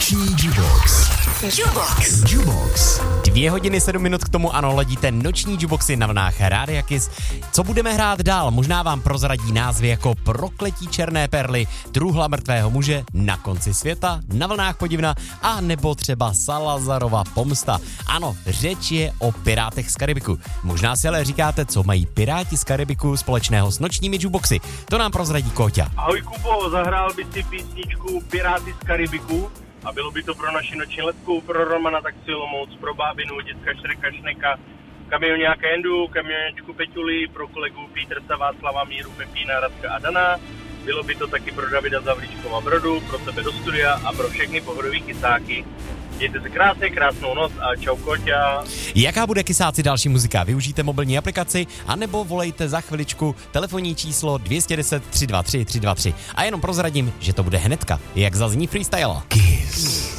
Noční Jubox. Jubox. 2 hodiny 7 minut k tomu, ano, ledíte noční Juboxy na vlnách Rádia Kiss. Co budeme hrát dál? Možná vám prozradí názvy jako Prokletí černé perly, Truhla mrtvého muže, Na konci světa, Na vlnách podivna a nebo třeba Salazarova pomsta. Ano, řeč je o Pirátech z Karibiku. Možná si ale říkáte, co mají Piráti z Karibiku společného s nočními Juboxy. To nám prozradí Kóťa. Ahoj Kubo, zahrál by si písničku Piráty z Karibiku a bylo by to pro naši noční letku, pro Romana Taxi Olomouc, pro bábinu, dětka Šreka Šneka, kamioňáka Endu, kamionečku Peťuli, pro kolegu Pítrsa, Václava, Míru, Pepína, Radka a Dana. Bylo by to taky pro Davida Zavlíčkova Brodu, pro tebe do studia a pro všechny pohodový kysáky. Mějte se krásně, krásnou noc a čau Koťa. Jaká bude kysáci další muzika? Využijte mobilní aplikaci anebo volejte za chviličku telefonní číslo 210 323 323. A jenom prozradím, že to bude hnedka, jak zazní freestyle.